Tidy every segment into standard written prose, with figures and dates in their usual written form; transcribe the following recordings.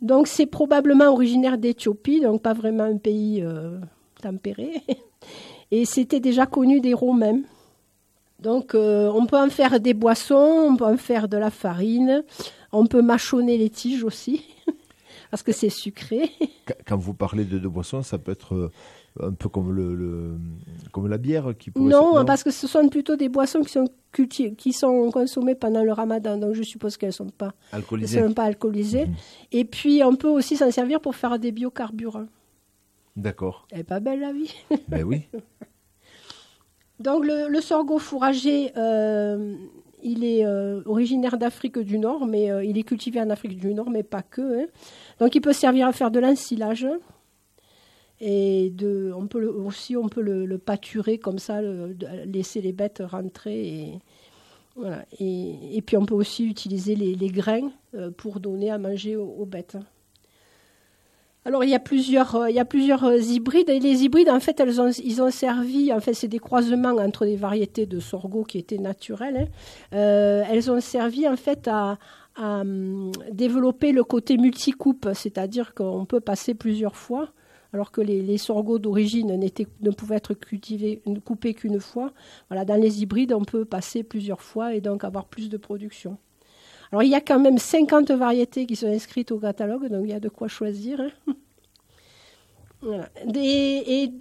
Donc c'est probablement originaire d'Éthiopie, donc pas vraiment un pays tempéré. Et c'était déjà connu des Romains. Donc on peut en faire des boissons, on peut en faire de la farine, on peut mâchonner les tiges aussi, parce que c'est sucré. Quand vous parlez de boissons, ça peut être un peu comme comme la bière qui pourrait Non, parce que ce sont plutôt des boissons qui sont consommées pendant le ramadan, donc je suppose qu'elles ne sont pas alcoolisées. Et puis on peut aussi s'en servir pour faire des biocarburants. D'accord. Elle n'est pas belle la vie. Ben oui. Donc le sorgho fourragé, il est originaire d'Afrique du Nord, mais il est cultivé en Afrique du Nord, mais pas que. Hein. Donc il peut servir à faire de l'ensilage. Et on peut le pâturer comme ça, laisser les bêtes rentrer. Et, voilà. Et puis on peut aussi utiliser les grains pour donner à manger aux bêtes. Alors, il y a plusieurs hybrides. Et les hybrides, en fait, ils ont servi, en fait, c'est des croisements entre des variétés de sorgho qui étaient naturelles. Hein. Elles ont servi, en fait, à développer le côté multicoupe, c'est-à-dire qu'on peut passer plusieurs fois, alors que les sorghos d'origine ne pouvaient être coupés qu'une fois. Voilà, dans les hybrides, on peut passer plusieurs fois et donc avoir plus de production. Alors, il y a quand même 50 variétés qui sont inscrites au catalogue, donc il y a de quoi choisir. Hein. Voilà. Et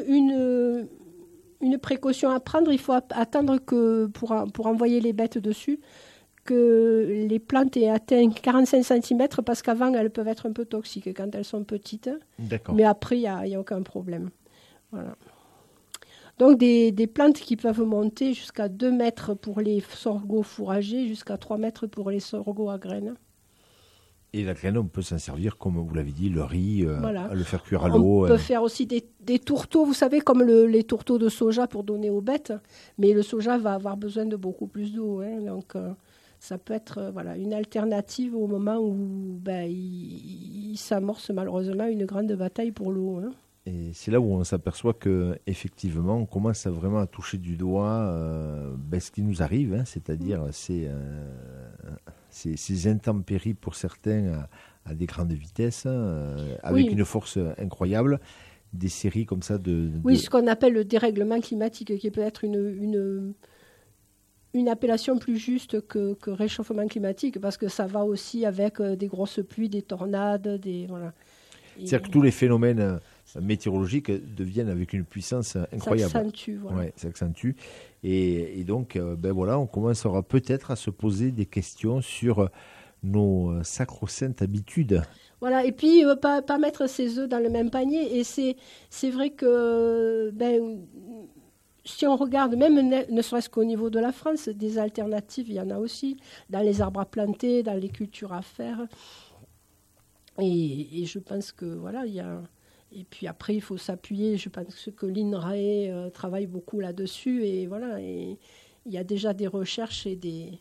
une précaution à prendre, il faut attendre que, pour envoyer les bêtes dessus, que les plantes aient atteint 45 cm, parce qu'avant, elles peuvent être un peu toxiques quand elles sont petites. D'accord. Mais après, il n'y a aucun problème. Voilà. Donc des plantes qui peuvent monter jusqu'à 2 mètres pour les sorghos fourragés, jusqu'à 3 mètres pour les sorghos à graines. Et la graine, on peut s'en servir, comme vous l'avez dit, le riz, voilà. à le faire cuire à l'eau. On peut faire aussi des tourteaux, vous savez, comme les tourteaux de soja pour donner aux bêtes. Mais le soja va avoir besoin de beaucoup plus d'eau. Hein, donc ça peut être une alternative au moment où il s'amorce malheureusement une grande bataille pour l'eau. Hein. Et c'est là où on s'aperçoit qu'effectivement, on commence vraiment à toucher du doigt ce qui nous arrive, hein, c'est-à-dire ces intempéries pour certains à des grandes vitesses, avec une force incroyable, des séries comme ça Oui, ce qu'on appelle le dérèglement climatique, qui peut être une appellation plus juste que réchauffement climatique, parce que ça va aussi avec des grosses pluies, des tornades, C'est-à-dire que tous les phénomènes météorologiques deviennent avec une puissance incroyable. Ça s'accentue, voilà. Ouais, ça s'accentue. Et donc, on commencera peut-être à se poser des questions sur nos sacro-saintes habitudes. Voilà, et puis pas mettre ses œufs dans le même panier. Et c'est vrai que si on regarde, même ne serait-ce qu'au niveau de la France, des alternatives, il y en a aussi, dans les arbres à planter, dans les cultures à faire. Et je pense que il y a. Et puis après, il faut s'appuyer. Je pense que l'INRAE travaille beaucoup là-dessus. Et voilà, et il y a déjà des recherches et des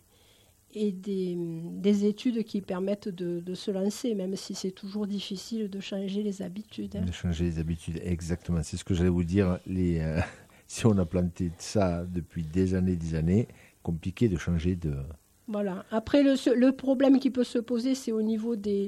études qui permettent de se lancer, même si c'est toujours difficile de changer les habitudes. Hein. De changer les habitudes, exactement. C'est ce que j'allais vous dire. Si on a planté ça depuis des années, compliqué de changer de... Voilà. Après, le problème qui peut se poser, c'est au niveau des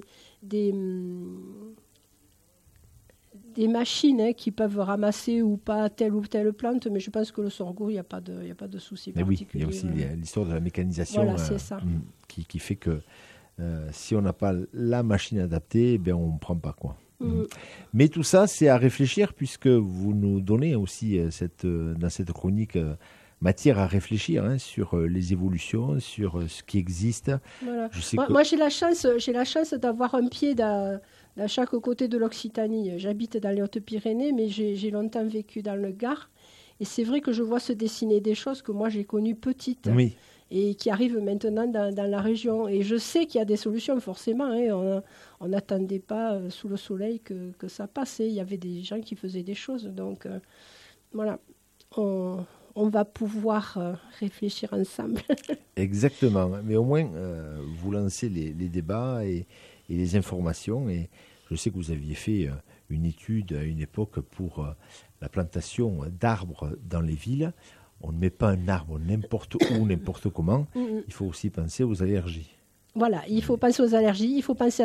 machines qui peuvent ramasser ou pas telle ou telle plante, mais je pense que le sorgho, il n'y a pas de souci particulier. Oui, il y a aussi l'histoire de la mécanisation c'est ça. Qui fait que si on n'a pas la machine adaptée, on ne prend pas, quoi. Mais tout ça, c'est à réfléchir, puisque vous nous donnez aussi dans cette chronique matière à réfléchir sur les évolutions, sur ce qui existe. Voilà. Moi, j'ai la chance d'avoir un pied dans chaque côté de l'Occitanie. J'habite dans les Hautes-Pyrénées, mais j'ai longtemps vécu dans le Gard. Et c'est vrai que je vois se dessiner des choses que moi, j'ai connues petites. Oui. Et qui arrivent maintenant dans la région. Et je sais qu'il y a des solutions, forcément. Hein. On n'attendait pas sous le soleil que ça passe. Il y avait des gens qui faisaient des choses. Donc, voilà. On va pouvoir réfléchir ensemble. Exactement. Mais au moins, vous lancez les débats et les informations. Et je sais que vous aviez fait une étude à une époque pour la plantation d'arbres dans les villes. On ne met pas un arbre n'importe où, n'importe comment. Il faut aussi penser aux allergies. Voilà, il faut penser aux allergies, il faut penser